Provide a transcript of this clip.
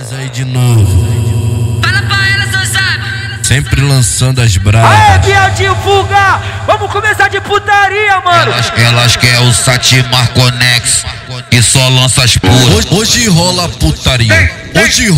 Mas aí de novo. Fala pra ela, seu sabe. Sempre lançando as bravas. Aê, Bieltinho Fuga! Vamos começar de putaria, mano! Elas quer o Satimar Conex, que só lança as puras. Hoje rola putaria. Hoje